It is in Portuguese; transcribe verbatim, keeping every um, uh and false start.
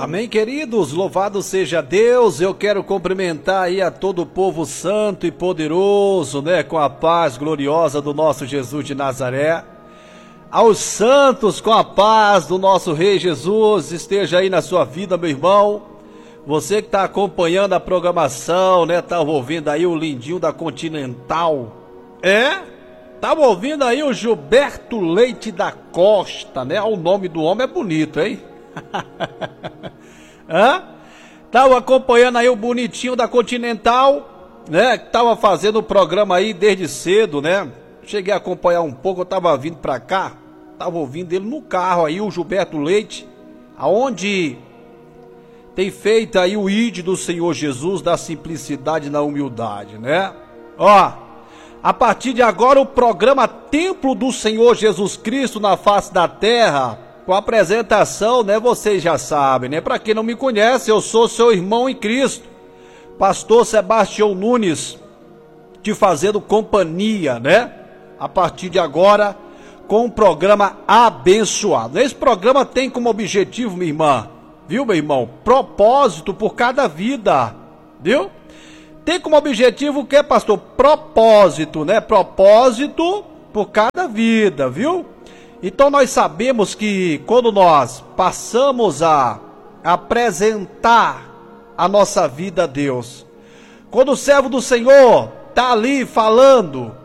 Amém, queridos, louvado seja Deus. Eu quero cumprimentar aí a todo o povo santo e poderoso, né, com a paz gloriosa do nosso Jesus de Nazaré. Aos santos, com a paz do nosso Rei Jesus, esteja aí na sua vida, meu irmão. Você que está acompanhando a programação, né, tá ouvindo aí o lindinho da Continental, é? Tá ouvindo aí o Gilberto Leite da Costa, né? O nome do homem é bonito, hein? Hã? Tava acompanhando aí o bonitinho da Continental, né? Tava fazendo o programa aí desde cedo, né? Cheguei a acompanhar um pouco, eu tava vindo pra cá, tava ouvindo ele no carro aí, o Gilberto Leite, aonde tem feito aí o I D do Senhor Jesus, da simplicidade na humildade, né? Ó, a partir de agora o programa Templo do Senhor Jesus Cristo na face da terra, com a apresentação, né, vocês já sabem, né? Para quem não me conhece, eu sou seu irmão em Cristo, pastor Sebastião Nunes, te fazendo companhia, né? A partir de agora, com um programa abençoado. Esse programa tem como objetivo, minha irmã, viu, meu irmão? Propósito por cada vida, viu? Tem como objetivo o que, pastor? Propósito, né? Propósito por cada vida, viu? Então nós sabemos que quando nós passamos a apresentar a nossa vida a Deus, quando o servo do Senhor está ali falando,